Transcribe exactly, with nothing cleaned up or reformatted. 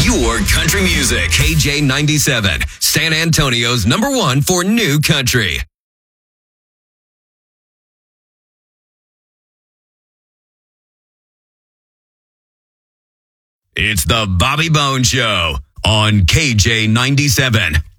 your country music. K J ninety-seven, San Antonio's number one for new country. It's the Bobby Bones Show on K J ninety-seven.